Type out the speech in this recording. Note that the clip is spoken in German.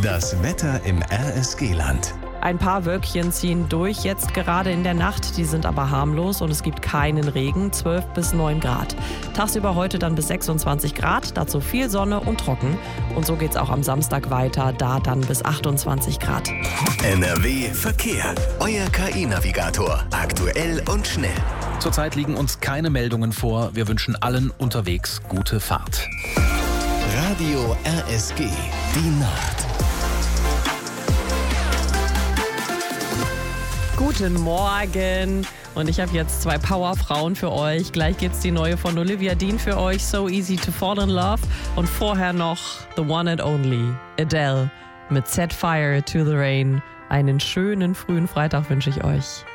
Das Wetter im RSG-Land. Ein paar Wölkchen ziehen durch, jetzt gerade in der Nacht. Die sind aber harmlos und es gibt keinen Regen, 12 bis 9 Grad. Tagsüber heute dann bis 26 Grad, dazu viel Sonne und trocken. Und so geht's auch am Samstag weiter, da dann bis 28 Grad. NRW Verkehr. Euer KI-Navigator. Aktuell und schnell. Zurzeit liegen uns keine Meldungen vor. Wir wünschen allen unterwegs gute Fahrt. Radio RSG. Die Nacht. Guten Morgen. Und ich habe jetzt 2 Powerfrauen für euch. Gleich gibt's die neue von Olivia Dean für euch, So Easy to Fall in Love. Und vorher noch The One and Only, Adele mit Set Fire to the Rain. Einen schönen frühen Freitag wünsche ich euch.